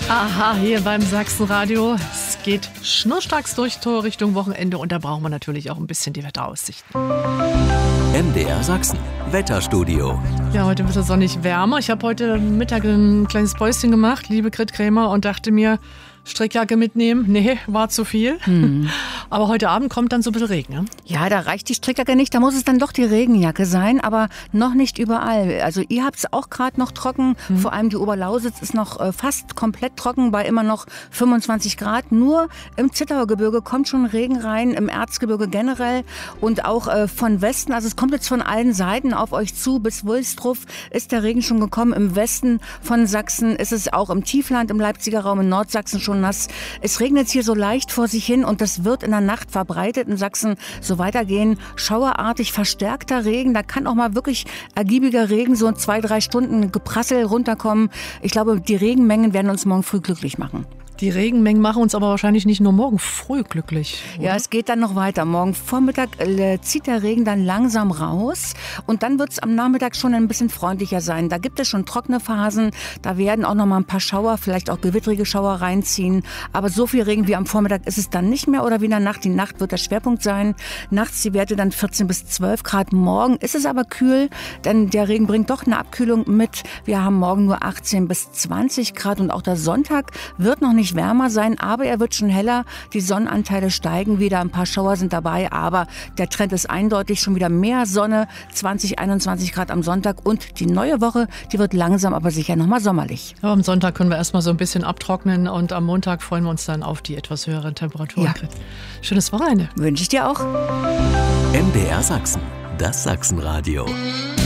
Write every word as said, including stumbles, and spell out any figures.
Aha, hier beim Sachsenradio. Es geht schnurstracks durch Tor Richtung Wochenende und da brauchen wir natürlich auch ein bisschen die Wetteraussichten. M D R Sachsen, Wetterstudio. Ja, heute ein bisschen sonnig wärmer. Ich habe heute Mittag ein kleines Päuschen gemacht, liebe Grit Krämer, und dachte mir, Strickjacke mitnehmen? Nee, war zu viel. Hm. Aber heute Abend kommt dann so ein bisschen Regen. Ne? Ja, da reicht die Strickjacke nicht. Da muss es dann doch die Regenjacke sein, aber noch nicht überall. Also ihr habt es auch gerade noch trocken. Hm. Vor allem die Oberlausitz ist noch äh, fast komplett trocken bei immer noch fünfundzwanzig Grad. Nur im Zittauer Gebirge kommt schon Regen rein, im Erzgebirge generell und auch äh, von Westen. Also es kommt jetzt von allen Seiten auf euch zu. Bis Wulstruf ist der Regen schon gekommen. Im Westen von Sachsen ist es auch im Tiefland, im Leipziger Raum, in Nordsachsen schon nass. Es regnet hier so leicht vor sich hin und das wird in der Nacht verbreitet in Sachsen so weitergehen. Schauerartig verstärkter Regen, da kann auch mal wirklich ergiebiger Regen, so in zwei, drei Stunden Geprassel runterkommen. Ich glaube, die Regenmengen werden uns morgen früh glücklich machen. Die Regenmengen machen uns aber wahrscheinlich nicht nur morgen früh glücklich, oder? Ja, es geht dann noch weiter. Morgen Vormittag äh, zieht der Regen dann langsam raus und dann wird es am Nachmittag schon ein bisschen freundlicher sein. Da gibt es schon trockene Phasen, da werden auch noch mal ein paar Schauer, vielleicht auch gewittrige Schauer reinziehen. Aber so viel Regen wie am Vormittag ist es dann nicht mehr oder wie in der Nacht. Die Nacht wird der Schwerpunkt sein. Nachts die Werte dann vierzehn bis zwölf Grad. Morgen ist es aber kühl, denn der Regen bringt doch eine Abkühlung mit. Wir haben morgen nur achtzehn bis zwanzig Grad und auch der Sonntag wird noch nicht wärmer sein, aber er wird schon heller. Die Sonnenanteile steigen wieder, ein paar Schauer sind dabei, aber der Trend ist eindeutig, schon wieder mehr Sonne, zwanzig, einundzwanzig Grad am Sonntag und die neue Woche, die wird langsam, aber sicher nochmal sommerlich. Aber am Sonntag können wir erstmal so ein bisschen abtrocknen und am Montag freuen wir uns dann auf die etwas höheren Temperaturen. Ja. Schönes Wochenende. Wünsche ich dir auch. M D R Sachsen, das Sachsenradio.